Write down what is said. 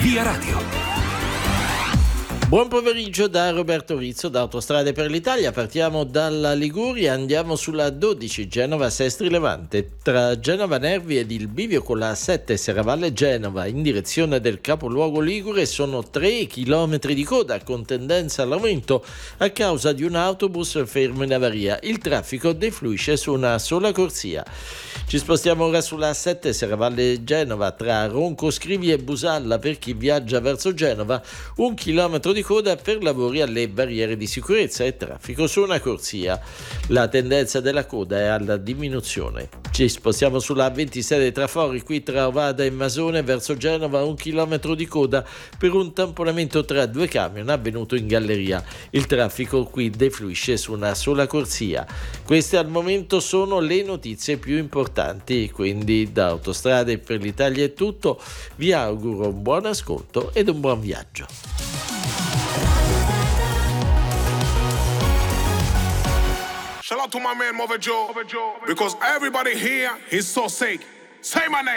Via Radio. Buon pomeriggio da Roberto Rizzo da Autostrade per l'Italia. Partiamo dalla Liguria, andiamo sulla 12 Genova-Sestri Levante. Tra Genova Nervi ed il bivio con la 7 Serravalle Genova in direzione del capoluogo ligure sono 3 chilometri di coda con tendenza all'aumento a causa di un autobus fermo in avaria. Il traffico defluisce su una sola corsia. Ci spostiamo ora sulla 7 Serravalle Genova tra Ronco Scrivi e Busalla per chi viaggia verso Genova, 1 chilometro di coda per lavori alle barriere di sicurezza e traffico su una corsia. La tendenza della coda è alla diminuzione. Ci spostiamo sulla 26 Trafori, qui tra Ovada e Masone verso Genova, 1 chilometro di coda per un tamponamento tra 2 camion avvenuto in galleria. Il traffico qui defluisce su una sola corsia. Queste al momento sono le notizie più importanti, quindi da Autostrade per l'Italia è tutto. Vi auguro un buon ascolto ed un buon viaggio. Shout out to my man Mother Joe, because everybody here is so sick. Say my name.